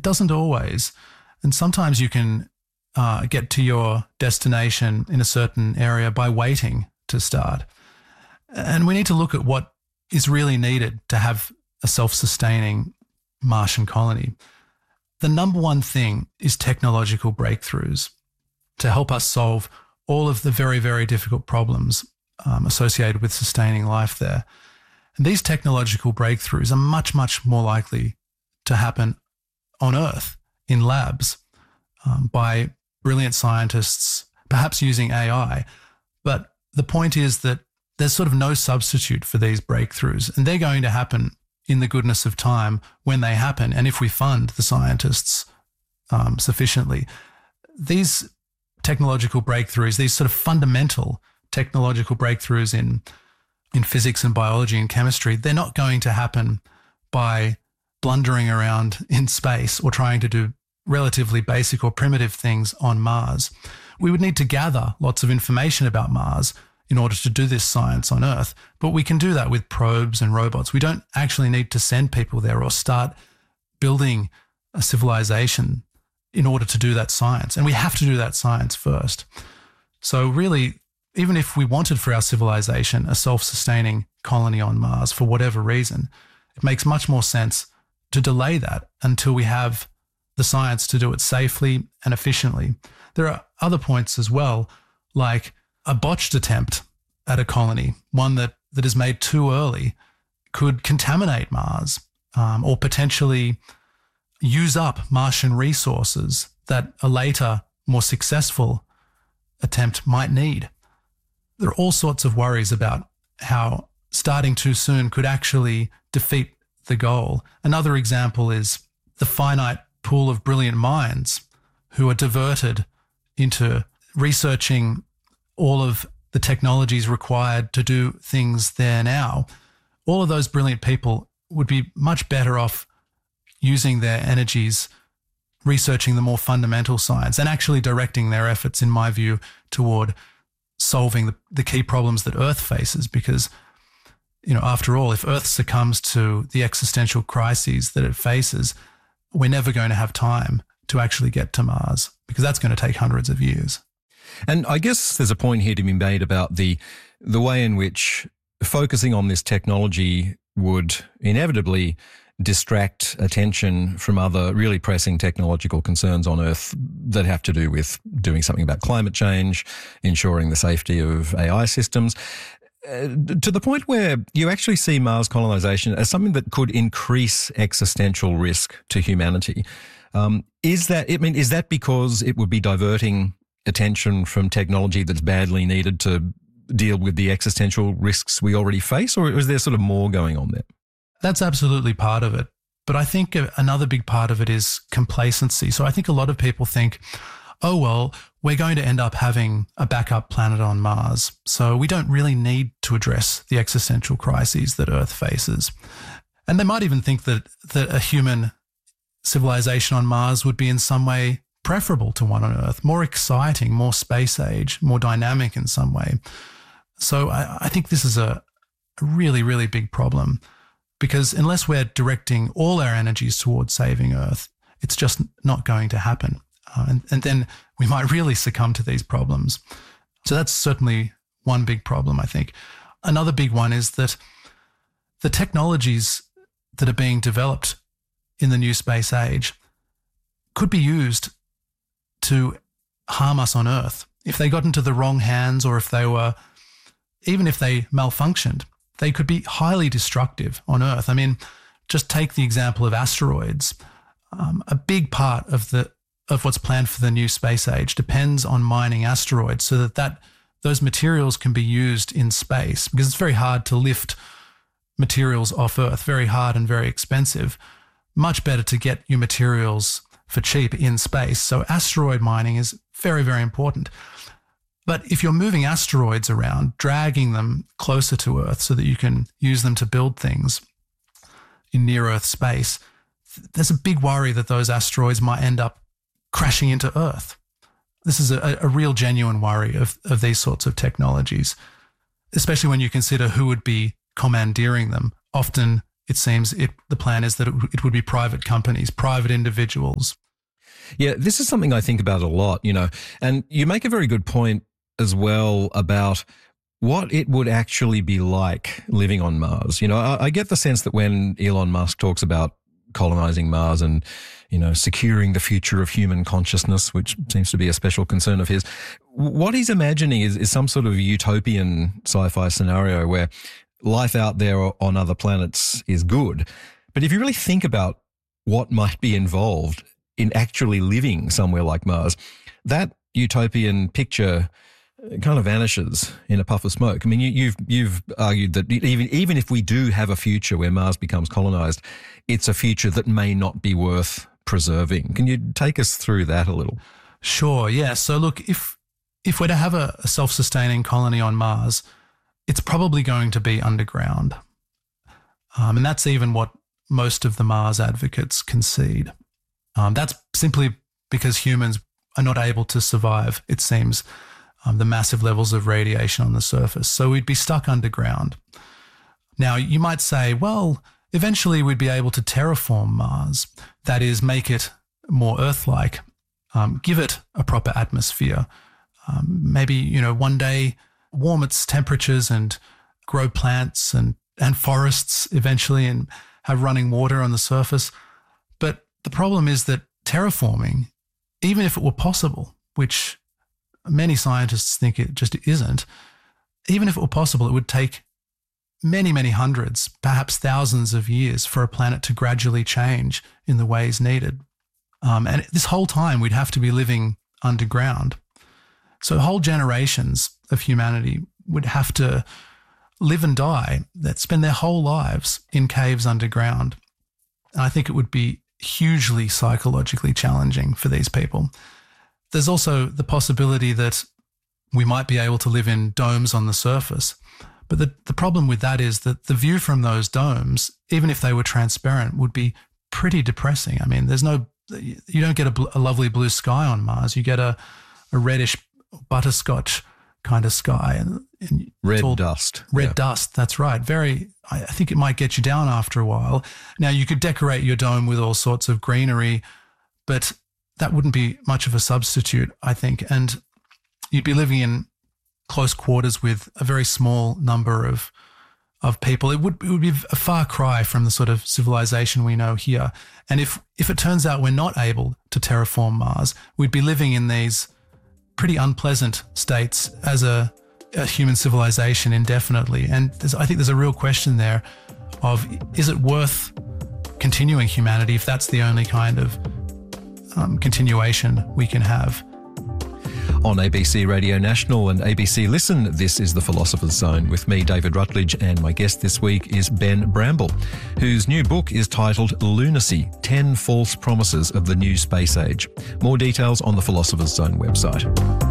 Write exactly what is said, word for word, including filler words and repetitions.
doesn't always. And sometimes you can uh, get to your destination in a certain area by waiting to start. And we need to look at what is really needed to have a self-sustaining Martian colony. The number one thing is technological breakthroughs to help us solve all of the very, very difficult problems um, associated with sustaining life there. And these technological breakthroughs are much, much more likely to happen on Earth in labs um, by brilliant scientists, perhaps using A I. But the point is that there's sort of no substitute for these breakthroughs, and they're going to happen in the goodness of time when they happen. And if we fund the scientists um, sufficiently, these technological breakthroughs, these sort of fundamental technological breakthroughs in in physics and biology and chemistry, they're not going to happen by blundering around in space or trying to do relatively basic or primitive things on Mars. We would need to gather lots of information about Mars in order to do this science on Earth, but we can do that with probes and robots. We don't actually need to send people there or start building a civilization in order to do that science. And we have to do that science first. So really, even if we wanted for our civilization a self-sustaining colony on Mars for whatever reason, it makes much more sense to delay that until we have the science to do it safely and efficiently. There are other points as well, like a botched attempt at a colony, one that, that is made too early, could contaminate Mars um, or potentially use up Martian resources that a later, more successful attempt might need. There are all sorts of worries about how starting too soon could actually defeat the goal. Another example is the finite pool of brilliant minds who are diverted into researching all of the technologies required to do things there now. All of those brilliant people would be much better off using their energies researching the more fundamental science and actually directing their efforts, in my view, toward solving the, the key problems that Earth faces. Because, you know, after all, if Earth succumbs to the existential crises that it faces, we're never going to have time to actually get to Mars, because that's going to take hundreds of years. And I guess there's a point here to be made about the the way in which focusing on this technology would inevitably distract attention from other really pressing technological concerns on Earth that have to do with doing something about climate change, ensuring the safety of A I systems, uh, to the point where you actually see Mars colonization as something that could increase existential risk to humanity. Um, is that, I mean, is that because it would be diverting attention from technology that's badly needed to deal with the existential risks we already face, or is there sort of more going on there? That's absolutely part of it. But I think another big part of it is complacency. So I think a lot of people think, oh, well, we're going to end up having a backup planet on Mars, so we don't really need to address the existential crises that Earth faces. And they might even think that, that a human civilization on Mars would be in some way preferable to one on Earth, more exciting, more space age, more dynamic in some way. So I, I think this is a, a really, really big problem, because unless we're directing all our energies towards saving Earth, it's just not going to happen. Uh, and, and then we might really succumb to these problems. So that's certainly one big problem, I think. Another big one is that the technologies that are being developed in the new space age could be used to harm us on Earth. If they got into the wrong hands, or if they were, even if they malfunctioned, they could be highly destructive on Earth. I mean, just take the example of asteroids. Um, a big part of the of what's planned for the new space age depends on mining asteroids, so that, that those materials can be used in space, because it's very hard to lift materials off Earth, very hard and very expensive. Much better to get your materials for cheap in space. So asteroid mining is very, very important. But if you're moving asteroids around, dragging them closer to Earth so that you can use them to build things in near-Earth space, there's a big worry that those asteroids might end up crashing into Earth. This is a, a real genuine worry of, of these sorts of technologies, especially when you consider who would be commandeering them. Often it seems it, the plan is that it, it would be private companies, private individuals. Yeah, this is something I think about a lot, you know, and you make a very good point as well about what it would actually be like living on Mars. You know, I, I get the sense that when Elon Musk talks about colonizing Mars and, you know, securing the future of human consciousness, which seems to be a special concern of his, what he's imagining is, is some sort of utopian sci-fi scenario where life out there on other planets is good. But if you really think about what might be involved in actually living somewhere like Mars, that utopian picture kind of vanishes in a puff of smoke. I mean, you, you've you've argued that even even if we do have a future where Mars becomes colonized, it's a future that may not be worth preserving. Can you take us through that a little? Sure. Yeah. So look, if if we're to have a, a self-sustaining colony on Mars, it's probably going to be underground, um, and that's even what most of the Mars advocates concede. Um, that's simply because humans are not able to survive, it seems, um, the massive levels of radiation on the surface. So we'd be stuck underground. Now, you might say, well, eventually we'd be able to terraform Mars, that is, make it more Earth-like, um, give it a proper atmosphere, um, maybe, you know, one day warm its temperatures and grow plants and, and forests eventually and have running water on the surface. But the problem is that terraforming, even if it were possible, which many scientists think it just isn't, even if it were possible, it would take many, many hundreds, perhaps thousands of years for a planet to gradually change in the ways needed. Um, and this whole time we'd have to be living underground. So whole generations of humanity would have to live and die, that spend their whole lives in caves underground. And I think it would be hugely psychologically challenging for these people. There's also the possibility that we might be able to live in domes on the surface. But the, the problem with that is that the view from those domes, even if they were transparent, would be pretty depressing. I mean, there's no, you don't get a, bl- a lovely blue sky on Mars. You get a, a reddish butterscotch kind of sky. And, and red all, dust. Red yeah. dust, that's right. Very, I, I think it might get you down after a while. Now, you could decorate your dome with all sorts of greenery, but that wouldn't be much of a substitute, I think. And you'd be living in close quarters with a very small number of of people. It would it would be a far cry from the sort of civilization we know here. And if if it turns out we're not able to terraform Mars, we'd be living in these pretty unpleasant states as a, a human civilization indefinitely. And there's, I think there's a real question there of, is it worth continuing humanity if that's the only kind of um, continuation we can have? On A B C Radio National and A B C Listen, this is The Philosopher's Zone with me, David Rutledge, and my guest this week is Ben Bramble, whose new book is titled Lunacy, ten False Promises of the New Space Age. More details on the Philosopher's Zone website.